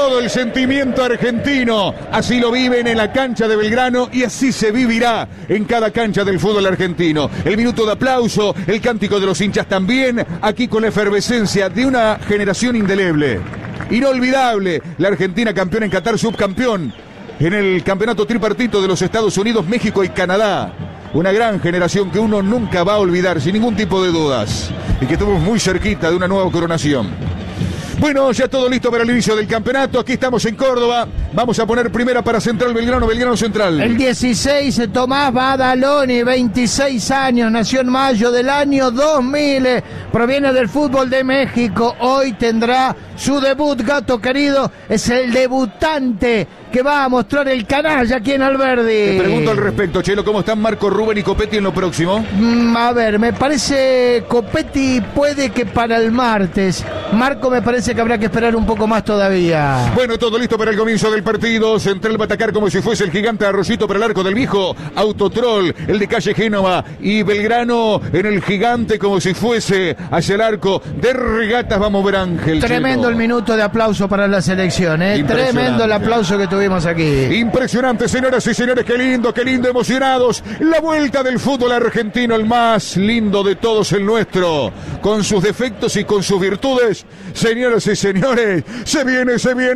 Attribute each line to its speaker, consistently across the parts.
Speaker 1: todo el sentimiento argentino. Así lo viven en la cancha de Belgrano y así se vivirá en cada cancha del fútbol argentino. El minuto de aplauso, el cántico de los hinchas también, aquí con la efervescencia de una generación indeleble. Inolvidable, la Argentina campeona en Qatar, subcampeón en el campeonato tripartito de los Estados Unidos, México y Canadá. Una gran generación que uno nunca va a olvidar sin ningún tipo de dudas y que estuvimos muy cerquita de una nueva coronación. Bueno, ya todo listo para el inicio del campeonato. Aquí estamos en Córdoba. Vamos a poner primera para Central Belgrano, Belgrano Central.
Speaker 2: El 16, Tomás Badaloni, 26 años, nació en mayo del año 2000, proviene del fútbol de México. Hoy tendrá su debut, gato querido. Es el debutante que va a mostrar el canalla aquí en Alberdi.
Speaker 1: Te pregunto al respecto, Chelo, ¿cómo están Marco, Rubén y Copetti en lo próximo?
Speaker 2: A ver, me parece Copetti puede que para el martes. Marco me parece que habrá que esperar un poco más todavía.
Speaker 1: Bueno, todo listo para el comienzo del partido. Central va a atacar como si fuese el gigante Arroyito para el arco del viejo Autotrol, el de calle Génova, y Belgrano en el gigante como si fuese hacia el arco de Regatas. Vamos a ver, Ángel.
Speaker 2: Tremendo
Speaker 1: Chelo.
Speaker 2: El minuto de aplauso para la selección, tremendo el aplauso que tuvimos aquí.
Speaker 1: Impresionante, señoras y señores, qué lindo, emocionados. La vuelta del fútbol argentino, el más lindo de todos, el nuestro, con sus defectos y con sus virtudes. Señoras y señores, se viene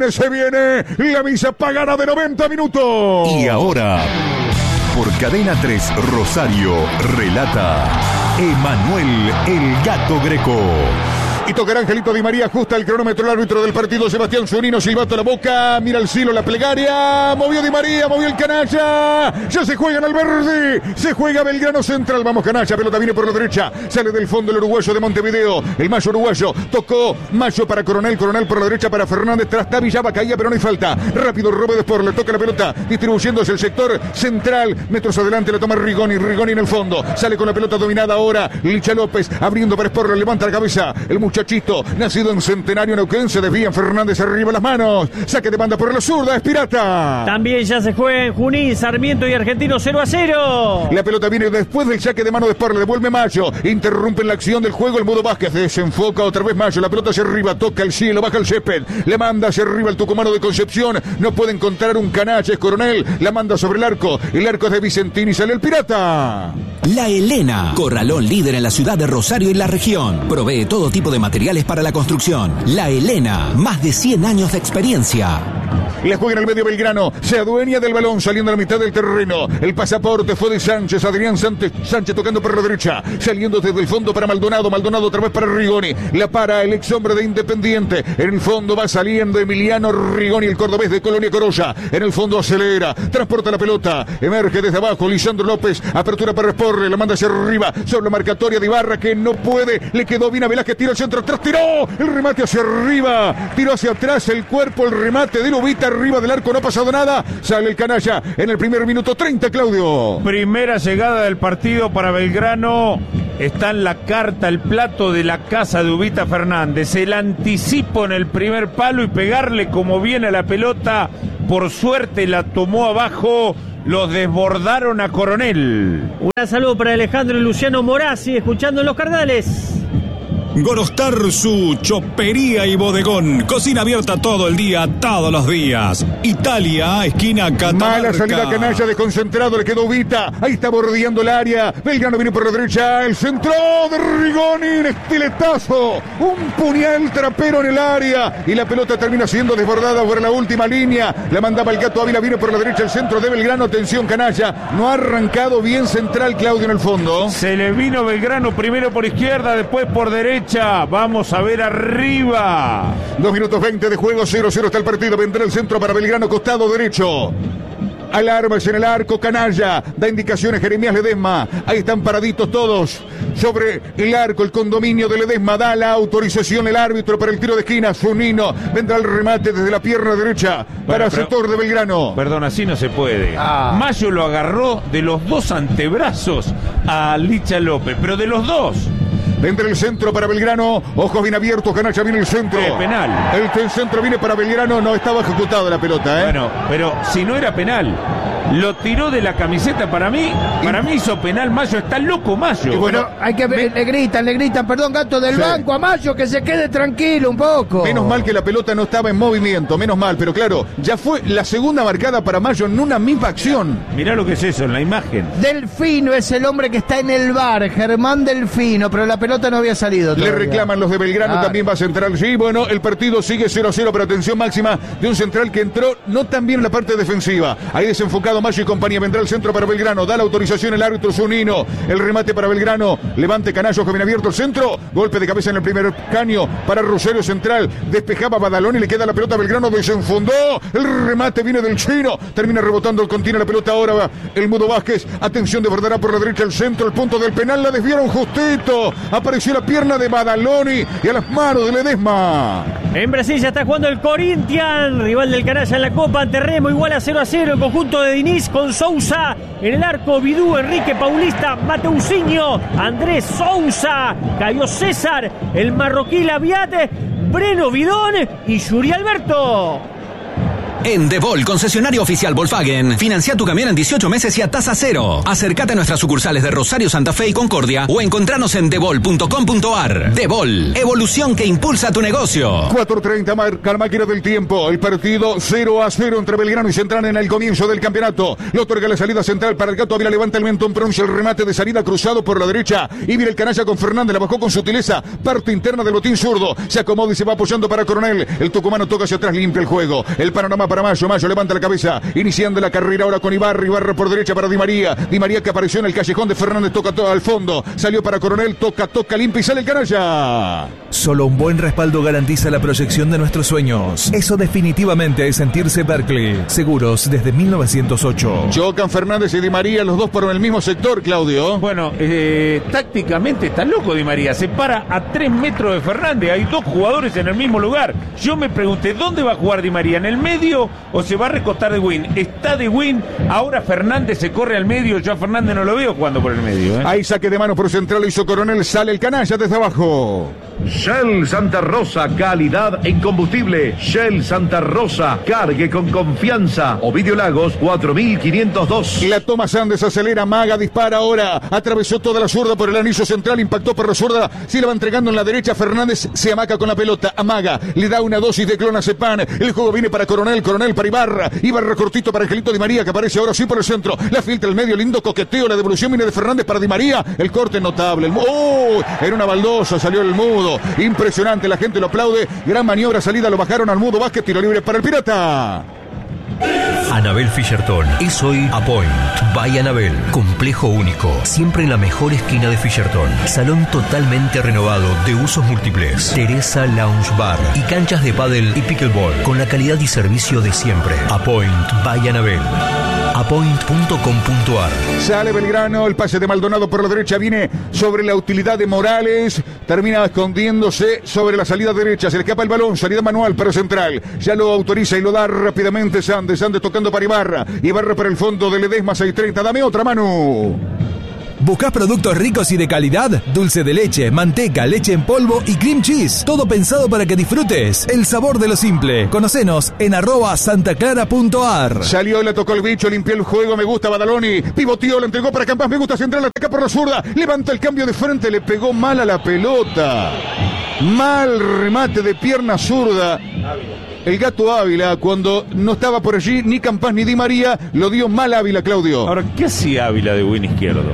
Speaker 1: la misa pagana de 90 minutos.
Speaker 3: Y ahora, por Cadena 3 Rosario, relata Emanuel el Gato Greco.
Speaker 1: Y tocará Angelito Di María, ajusta el cronómetro el árbitro del partido, Sebastián Zunino, silbato a la boca, mira al cielo la plegaria, movió Di María, movió el canalla, ya se juega en Alberdi, se juega Belgrano Central, vamos canalla, pelota viene por la derecha, sale del fondo el uruguayo de Montevideo, el mayo uruguayo, tocó Mayo para Coronel por la derecha para Fernández, tras Tavillaba, caía pero no hay falta, rápido Robe de Sport, le toca la pelota, distribuyéndose el sector central, metros adelante, la toma Rigoni en el fondo, sale con la pelota dominada ahora, Licha López, abriendo para Sport, levanta la cabeza, el muchachito, nacido en Centenario Neuquén, se desvía Fernández arriba las manos, saque de banda por la zurda, es Pirata.
Speaker 4: También ya se juega en Junín, Sarmiento y Argentino 0-0.
Speaker 1: La pelota viene después del saque de mano de Sport, le devuelve Mayo, interrumpe la acción del juego el Mudo Vázquez, desenfoca otra vez Mayo, la pelota hacia arriba, toca el cielo, baja el césped, le manda hacia arriba el tucumano de Concepción, no puede encontrar un canalla, es Coronel, la manda sobre el arco es de Vicentini, sale el Pirata.
Speaker 5: La Helena, corralón líder en la ciudad de Rosario y la región, provee todo tipo de materiales para la construcción. La Helena, más de 100 años de experiencia.
Speaker 1: Le juega en el medio Belgrano, se adueña del balón saliendo a la mitad del terreno. El pasaporte fue de Sánchez, Adrián Sánchez tocando por la derecha, saliendo desde el fondo para Maldonado otra vez para Rigoni, la para el ex hombre de Independiente, en el fondo va saliendo Emiliano Rigoni, el cordobés de Colonia Corolla, en el fondo acelera, transporta la pelota, emerge desde abajo, Lisandro López, apertura para Sport, la manda hacia arriba, sobre la marcatoria de Ibarra que no puede, le quedó bien a Velázquez, tira el centro atrás, tiró, el remate hacia arriba, tiró hacia atrás el cuerpo, el remate de Lubita arriba del arco, no ha pasado nada, sale el canalla en el primer minuto 30, Claudio.
Speaker 6: Primera llegada del partido para Belgrano, está en la carta, el plato de la casa de Ubita Fernández, el anticipo en el primer palo y pegarle como viene a la pelota, por suerte la tomó abajo, los desbordaron a Coronel.
Speaker 4: Un saludo para Alejandro y Luciano Morazzi, escuchando en Los Cardales.
Speaker 3: Gorostar, su chopería y bodegón. Cocina abierta todo el día, todos los días. Italia, esquina Catamarca.
Speaker 1: Mala salida canalla, desconcentrado, le quedó Vita. Ahí está bordeando el área. Belgrano viene por la derecha. El centro de Rigoni, estiletazo. Un puñal trapero en el área. Y la pelota termina siendo desbordada por la última línea. La mandaba el Gato Ávila, viene por la derecha el centro de Belgrano. Atención, canalla. No ha arrancado bien central, Claudio, en el fondo.
Speaker 6: Se le vino Belgrano primero por izquierda, después por derecha. Vamos a ver arriba.
Speaker 1: 2 minutos 20 de juego, 0-0 está el partido. Vendrá el centro para Belgrano, costado derecho. Alarmas en el arco, canalla. Da indicaciones Jeremías Ledesma. Ahí están paraditos todos sobre el arco, el condominio de Ledesma. Da la autorización el árbitro para el tiro de esquina. Zunino. Vendrá el remate desde la pierna derecha para el sector de Belgrano.
Speaker 6: Perdón, así no se puede. Mayo lo agarró de los dos antebrazos a Licha López, pero de los dos.
Speaker 1: Entra el centro para Belgrano, ojos bien abiertos, canalla viene el centro.
Speaker 6: Penal.
Speaker 1: El centro viene para Belgrano, no estaba ejecutada la pelota,
Speaker 6: Bueno, pero si no era penal. lo tiró de la camiseta. Para mí hizo penal Mayo. Está loco Mayo.
Speaker 2: Bueno, hay que ver, le gritan, perdón, Gato, del banco a Mayo, que se quede tranquilo un poco.
Speaker 1: Menos mal que la pelota no estaba en movimiento, menos mal, pero claro, ya fue la segunda marcada para Mayo en una misma acción.
Speaker 6: Mirá lo que es eso en la imagen.
Speaker 2: Delfino es el hombre que está en el bar, Germán Delfino, pero la pelota no había salido todavía.
Speaker 1: Le reclaman los de Belgrano, también va Central. Sí, bueno, el partido sigue 0-0, pero atención máxima de un Central que entró no tan bien en la parte defensiva. Ahí desenfocado Mayo y compañía, vendrá el centro para Belgrano, da la autorización el árbitro Zunino, el remate para Belgrano, levante Canallo que viene abierto el centro, golpe de cabeza en el primer caño para Rosario Central, despejaba Badaloni, le queda la pelota a Belgrano, desenfundó, el remate viene del chino, termina rebotando, contiene la pelota ahora el Mudo Vázquez, atención, desbordará por la derecha el centro, el punto del penal, la desviaron justito, apareció la pierna de Badaloni y a las manos de Ledesma.
Speaker 4: En Brasil ya está jugando el Corinthians, rival del Canalla en la Copa, ante Remo, igual a 0-0, el conjunto de Diniz con Sousa en el arco, Bidú, Enrique Paulista, Mateusinho, Andrés Sousa, Caio César, el marroquí Laviate, Breno Vidón y Yuri Alberto.
Speaker 5: En Devol, concesionario oficial Volkswagen, financia tu camión en 18 meses y a tasa cero. Acércate a nuestras sucursales de Rosario, Santa Fe y Concordia o encontranos en devol.com.ar. Devol, evolución que impulsa tu negocio.
Speaker 1: 4:30 marca la máquina del tiempo. El partido 0-0 entre Belgrano y Central en el comienzo del campeonato. Le otorga la salida central para el Gato Ávila, levanta el mentón, pronuncia el remate de salida cruzado por la derecha. Y viene el Canalla con Fernández, la bajó con sutileza. Parte interna del botín zurdo. Se acomoda y se va apoyando para Coronel. El tucumano toca hacia atrás, limpia el juego. El panorama para Mayo levanta la cabeza, iniciando la carrera ahora con Ibarra por derecha para Di María que apareció en el callejón de Fernández, toca todo al fondo, salió para Coronel, toca, limpia y sale el Canalla.
Speaker 7: Solo un buen respaldo garantiza la proyección de nuestros sueños. Eso definitivamente es sentirse Berkeley. Seguros desde 1908.
Speaker 1: Chocan Fernández y Di María, los dos por el mismo sector, Claudio.
Speaker 6: Bueno, tácticamente está loco Di María, se para a 3 metros de Fernández, hay dos jugadores en el mismo lugar. Yo me pregunté, ¿dónde va a jugar Di María? ¿En el medio o se va a recostar de win? Está de win, ahora Fernández se corre al medio, yo a Fernández no lo veo jugando por el medio.
Speaker 1: Ahí saque de mano por Central, hizo Coronel, sale el Canalla desde abajo.
Speaker 8: Shell Santa Rosa, calidad en combustible. Shell Santa Rosa, cargue con confianza. Ovidio Lagos, 4502.
Speaker 1: La toma Sandes, acelera, Maga, dispara ahora. Atravesó toda la zurda por el anillo central, impactó por la zurda. Se la va entregando en la derecha, Fernández se amaca con la pelota. Amaga, le da una dosis de clonazepam. El juego viene para Coronel para Ibarra cortito para Angelito Di María, que aparece ahora sí por el centro. La filtra el medio, lindo coqueteo, la devolución viene de Fernández para Di María. El corte notable. Era una baldosa, salió el Mudo. Impresionante, la gente lo aplaude. Gran maniobra, salida, lo bajaron al Mudo Vázquez, tiro libre para el Pirata.
Speaker 9: Anabel Fisherton es hoy Apoint by Anabel. Complejo único, siempre en la mejor esquina de Fisherton. Salón totalmente renovado de usos múltiples. Teresa Lounge Bar y canchas de pádel y pickleball con la calidad y servicio de siempre. Apoint by Anabel. Apoint.com.ar.
Speaker 1: Sale Belgrano, el pase de Maldonado por la derecha viene sobre la utilidad de Morales, termina escondiéndose sobre la salida derecha, se le escapa el balón, salida manual para Central, ya lo autoriza y lo da rápidamente Sandes tocando para Ibarra para el fondo de Ledesma, 6:30, dame otra, Manu.
Speaker 7: ¿Buscás productos ricos y de calidad? Dulce de leche, manteca, leche en polvo y cream cheese. Todo pensado para que disfrutes el sabor de lo simple. Conocenos en @santaclara.ar.
Speaker 1: Salió, le tocó el bicho, limpió el juego, me gusta Badaloni. Pivoteó, le entregó para Campas, me gusta Central, ataca por la zurda. Levanta el cambio de frente, le pegó mal a la pelota. Mal remate de pierna zurda. El Gato Ávila, cuando no estaba por allí ni Campas ni Di María, lo dio mal Ávila, Claudio.
Speaker 6: Ahora, ¿qué hacía Ávila de win izquierdo?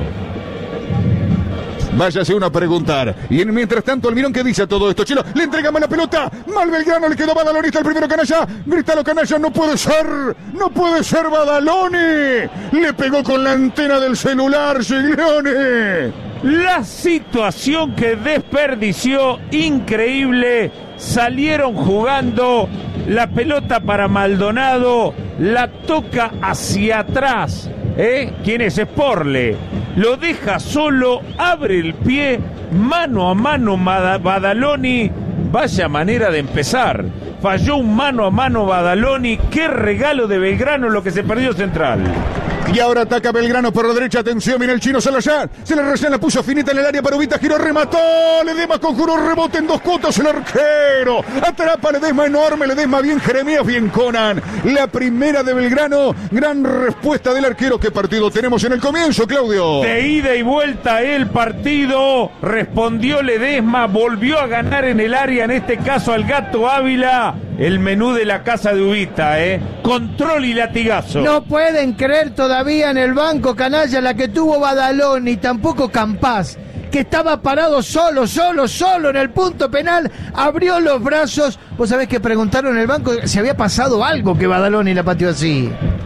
Speaker 1: Váyase uno a preguntar. Y mientras tanto, Almirón, ¿qué dice a todo esto? Chelo, le entrega mal la pelota. Mal Belgrano, le quedó Badaloni, está el primero Canalla. Grítalo Canalla, no puede ser Badaloni. Le pegó con la antena del celular, Giglione.
Speaker 6: La situación que desperdició, increíble. Salieron jugando, la pelota para Maldonado, la toca hacia atrás. ¿Quién es? Sporle. Lo deja solo, abre el pie, mano a mano Badaloni. Vaya manera de empezar. Falló un mano a mano Badaloni. Qué regalo de Belgrano lo que se perdió Central.
Speaker 1: Y ahora ataca Belgrano por la derecha. Atención, viene el chino Salazar. Se la rellena, la puso finita en el área para Ubita. Giró, remató. Ledesma conjuró rebote en 2 cuotas. El arquero. Atrapa Ledesma enorme. Ledesma bien, Jeremías bien, Conan. La primera de Belgrano. Gran respuesta del arquero. ¿Qué partido tenemos en el comienzo, Claudio?
Speaker 6: De ida y vuelta el partido. Respondió Ledesma. Volvió a ganar en el área. En este caso al Gato Ávila. El menú de la casa de Ubita, control y latigazo.
Speaker 2: No pueden creer todavía en el banco, canalla, la que tuvo Badaloni, tampoco Campás, que estaba parado solo en el punto penal, abrió los brazos. Vos sabés que preguntaron en el banco si había pasado algo que Badaloni la pateó así.